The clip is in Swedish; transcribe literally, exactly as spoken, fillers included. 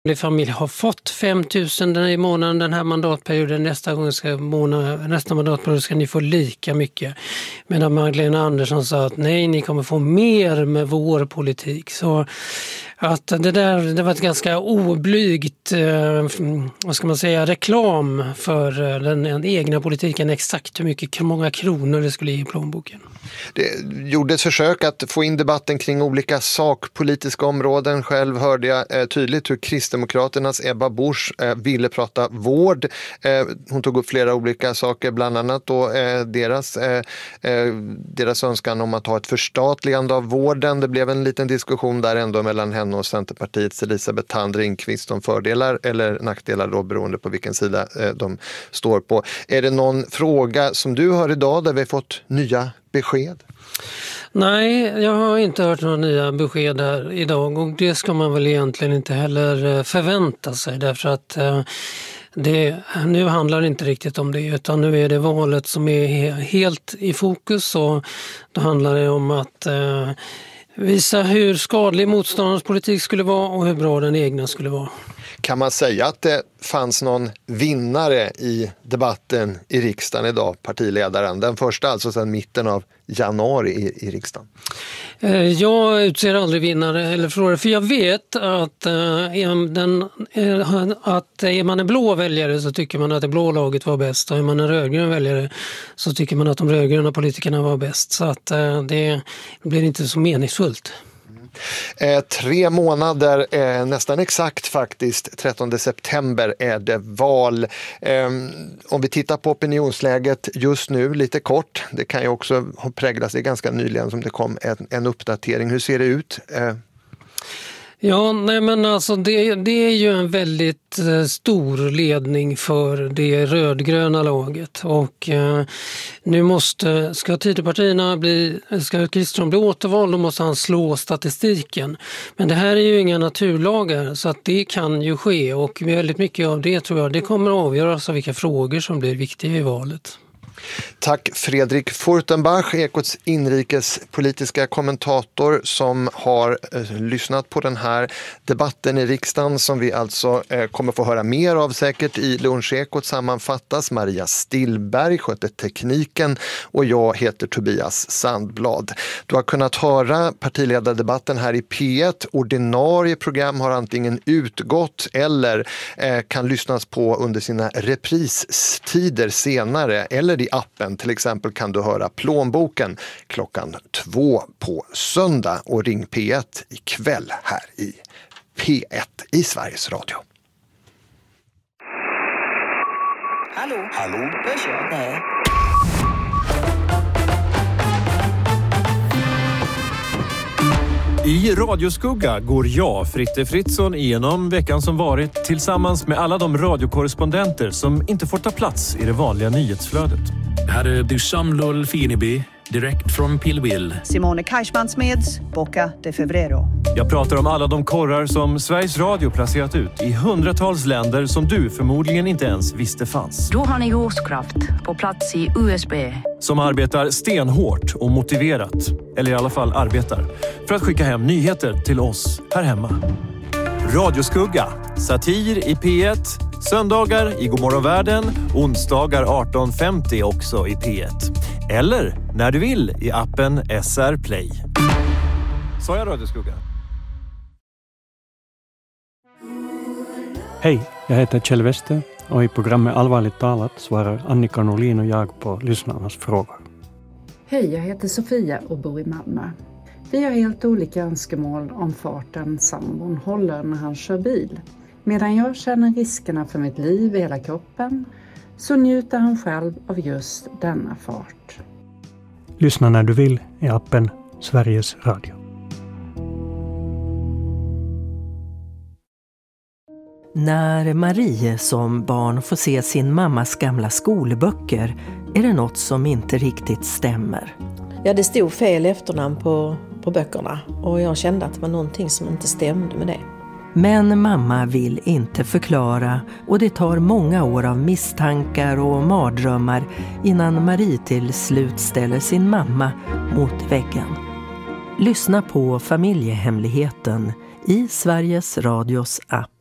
familj har fått fem tusen i månaden den här mandatperioden. Nästa gång ska månad, nästa mandatperiod ska ni få lika mycket. Medan Magdalena Andersson sa att nej, ni kommer få mer med vår politik. Så att det där det var ett ganska oblygt eh, vad ska man säga, reklam för den, den egna politiken, exakt hur mycket hur många kronor det skulle ge i plånboken. Det gjordes försök att få in debatten kring olika sakpolitiska områden. Själv hörde jag eh, tydligt hur Kristdemokraternas Ebba Busch eh, ville prata vård. Eh, hon tog upp flera olika saker, bland annat då, eh, deras, eh, eh, deras önskan om att ha ett förstatligande av vården. Det blev en liten diskussion där ändå mellan henne och Centerpartiets Elisabeth Thand Ringqvist om fördelar eller nackdelar då, beroende på vilken sida eh, de står på. Är det någon fråga som du hör idag där vi har fått nya besked? Nej, jag har inte hört några nya besked här idag, och det ska man väl egentligen inte heller förvänta sig, därför att eh, det, nu handlar det inte riktigt om det, utan nu är det valet som är helt i fokus, och då handlar det om att eh, visa hur skadlig motståndarens politik skulle vara och hur bra den egna skulle vara. Kan man säga att det fanns någon vinnare i debatten i riksdagen idag, partiledaren? Den första alltså sedan mitten av januari i, i riksdagen. Jag utser aldrig vinnare eller förlorare, för jag vet att, äh, den, äh, att är man en blå väljare så tycker man att det blå laget var bäst, och är man en rödgrön väljare så tycker man att de rödgröna politikerna var bäst. Så att äh, det blir inte så meningsfullt. Eh, tre månader, eh, nästan exakt faktiskt, trettonde september är det val. Eh, om vi tittar på opinionsläget just nu lite kort, det kan ju också ha präglats det ganska nyligen som det kom en, en uppdatering. Hur ser det ut? Eh. Ja, nej men alltså det, det är ju en väldigt eh, stor ledning för det rödgröna laget, och eh, nu måste, ska Tidöpartierna bli, ska Kristersson bli återvald, då måste han slå statistiken. Men det här är ju inga naturlagar, så att det kan ju ske, och väldigt mycket av det tror jag, det kommer att avgöras av vilka frågor som blir viktiga i valet. Tack Fredrik Furtenbach, Ekots inrikespolitiska kommentator, som har eh, lyssnat på den här debatten i riksdagen, som vi alltså eh, kommer få höra mer av säkert i Lunchekot sammanfattas. Maria Stillberg sköter tekniken och jag heter Tobias Sandblad. Du har kunnat höra partiledardebatten här i P ett. Ordinarie program har antingen utgått eller eh, kan lyssnas på under sina repristider senare, eller i appen. Till exempel kan du höra Plånboken klockan två på söndag, och ring P ett ikväll här i P ett i Sveriges Radio. Hallå? Hallå? Hörs jag? Nej. I Radioskugga går jag, Fritte Fritzson, igenom veckan som varit tillsammans med alla de radiokorrespondenter som inte får ta plats i det vanliga nyhetsflödet. Här är Dusham Lull Finibi, direkt från Pillville. Simone Kajsmansmeds, Boca de Febrero. Jag pratar om alla de korrar som Sveriges Radio placerat ut i hundratals länder som du förmodligen inte ens visste fanns. Då har ni Jordkraft på plats i U S B. Som arbetar stenhårt och motiverat, eller i alla fall arbetar, för att skicka hem nyheter till oss här hemma. Radioskugga, satir i P ett, söndagar i Godmorgonvärlden, onsdagar arton femtio också i P ett. Eller när du vill i appen S R Play. Så jag Radioskugga. Hej, jag heter Kjell Wester och i programmet Allvarligt talat svarar Annika Norlin och jag på lyssnarnas frågor. Hej, jag heter Sofia och bor i Malmö. Vi har helt olika önskemål om farten sambon håller när han kör bil. Medan jag känner riskerna för mitt liv i hela kroppen, så njuter han själv av just denna fart. Lyssna när du vill i appen Sveriges Radio. När Marie som barn får se sin mammas gamla skolböcker är det något som inte riktigt stämmer. Ja, det stod fel efternamn på, på böckerna och jag kände att det var någonting som inte stämde med det. Men mamma vill inte förklara och det tar många år av misstankar och mardrömmar innan Marie till slut ställer sin mamma mot väggen. Lyssna på Familjehemligheten i Sveriges Radios app.